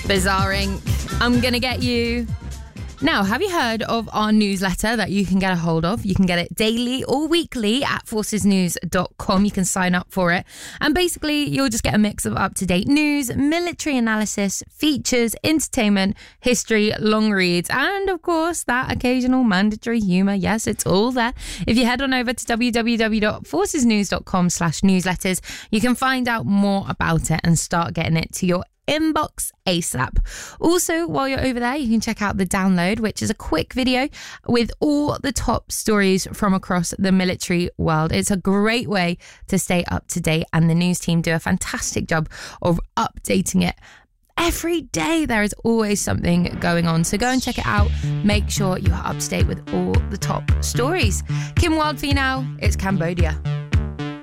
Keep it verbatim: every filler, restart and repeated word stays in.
Bizarre Incorporated. I'm gonna get you. Now, have you heard of our newsletter that you can get a hold of? You can get it daily or weekly at forces news dot com. You can sign up for it. And basically, you'll just get a mix of up-to-date news, military analysis, features, entertainment, history, long reads, and of course, that occasional mandatory humour. Yes, it's all there. If you head on over to w w w dot forces news dot com slash newsletters, you can find out more about it and start getting it to your inbox ASAP. Also, while you're over there, you can check out the download, which is a quick video with all the top stories from across the military world. It's a great way to stay up to date, and the news team do a fantastic job of updating it. Every day there is always something going on, so go and check it out. Make sure you are up to date with all the top stories. Kim Wilde for you now. It's Cambodia.